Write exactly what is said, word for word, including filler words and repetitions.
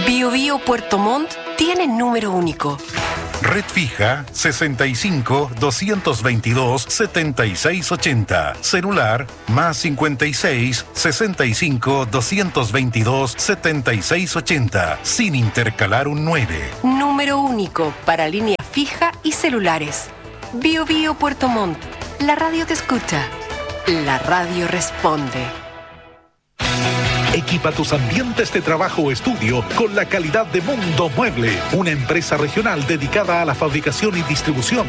Bio Bio Puerto Montt tiene número único. Red fija sesenta y cinco, doscientos veintidós, setenta y seis ochenta. Celular más cincuenta y seis, sesenta y cinco, doscientos veintidós, setenta y seis ochenta. Sin intercalar un nueve. Número único para línea fija y celulares. Bio Bio Puerto Montt. La radio te escucha. La radio responde. Equipa tus ambientes de trabajo o estudio con la calidad de Mundo Mueble, una empresa regional dedicada a la fabricación y distribución